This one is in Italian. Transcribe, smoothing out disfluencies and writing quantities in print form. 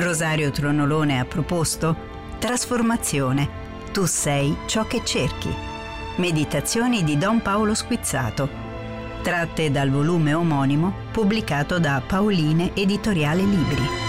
Rosario Tronolone ha proposto Trasformazione, tu sei ciò che cerchi. Meditazioni di Don Paolo Squizzato, tratte dal volume omonimo pubblicato da Paoline Editoriale Libri.